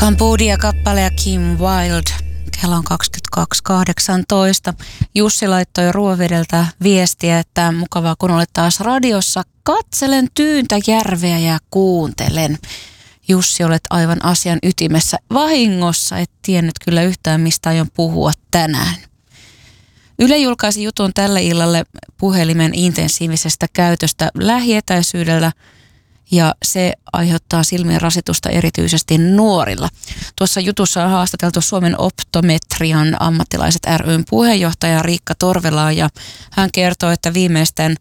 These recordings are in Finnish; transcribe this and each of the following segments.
Cambodia-kappale ja Kim Wilde. Kello on 22.18. Jussi laittoi Ruovedeltä viestiä, että mukavaa kun olet taas radiossa. Katselen tyyntä järveä ja kuuntelen. Jussi, olet aivan asian ytimessä. Vahingossa et tiennyt kyllä yhtään, mistä aion puhua tänään. Yle julkaisi jutun tälle illalle puhelimen intensiivisestä käytöstä lähietäisyydellä ja se aiheuttaa silmien rasitusta erityisesti nuorilla. Tuossa jutussa on haastateltu Suomen optometrian ammattilaiset ry:n puheenjohtaja Riikka Torvelaa ja hän kertoo, että viimeisten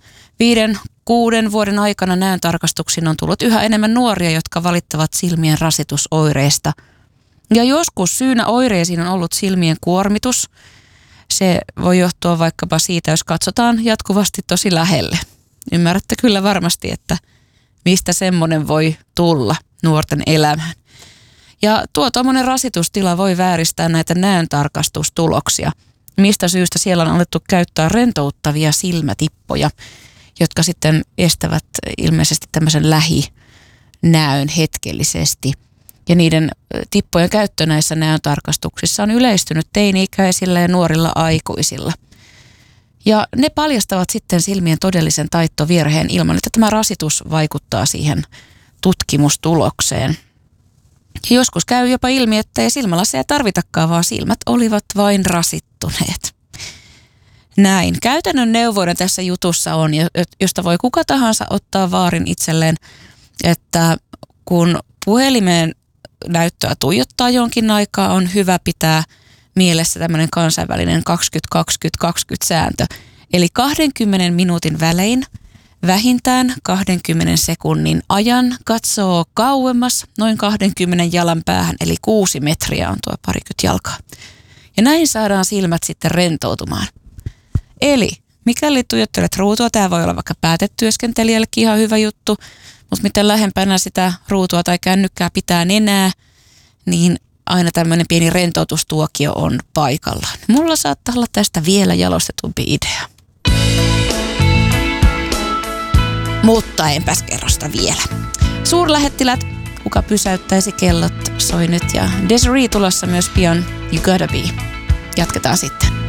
5-6 vuoden aikana näöntarkastuksiin on tullut yhä enemmän nuoria, jotka valittavat silmien rasitusoireista. Ja joskus syynä oireisiin on ollut silmien kuormitus. Se voi johtua vaikkapa siitä, jos katsotaan jatkuvasti tosi lähelle. Ymmärrätte kyllä varmasti, että mistä semmoinen voi tulla nuorten elämään. Ja tuo tuommoinen rasitustila voi vääristää näitä näöntarkastustuloksia. Mistä syystä siellä on alettu käyttää rentouttavia silmätippoja, jotka sitten estävät ilmeisesti tämmöisen lähinäön hetkellisesti. Ja niiden tippojen käyttö näissä näöntarkastuksissa on yleistynyt teini-ikäisillä ja nuorilla aikuisilla. Ja ne paljastavat sitten silmien todellisen taittovirheen ilman, että tämä rasitus vaikuttaa siihen tutkimustulokseen. Ja joskus käy jopa ilmi, että ei silmälaseja tarvitakaan, vaan silmät olivat vain rasittuneet. Näin. Käytännön neuvoinen tässä jutussa on, josta voi kuka tahansa ottaa vaarin itselleen, että kun puhelimeen näyttöä tuijottaa jonkin aikaa, on hyvä pitää mielessä tämmöinen kansainvälinen 20-20-20 sääntö. Eli 20 minuutin välein vähintään 20 sekunnin ajan katsoo kauemmas noin 20 jalan päähän, eli 6 metriä on tuo 20 jalkaa. Ja näin saadaan silmät sitten rentoutumaan. Eli mikäli tuijottelet ruutua, tämä voi olla vaikka päätetyöskentelijällekin ihan hyvä juttu, mutta miten lähempänä sitä ruutua tai kännykkää pitää nenää, niin aina tämmöinen pieni rentoutustuokio on paikallaan. Mulla saattaa olla tästä vielä jalostetumpi idea. Mutta enpäs kerro sitä vielä. Suurlähettilät, kuka pysäyttäisi kellot, soi nyt ja Desiree tulossa myös pian You Gotta Be. Jatketaan sitten.